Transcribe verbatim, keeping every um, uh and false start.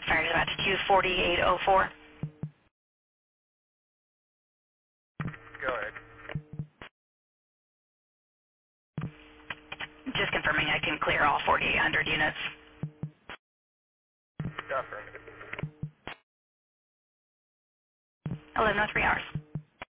Fire dispatch two forty-eight oh four. Go ahead. Just confirming I can clear all forty-eight hundred units. Affirmative. eleven oh three hours.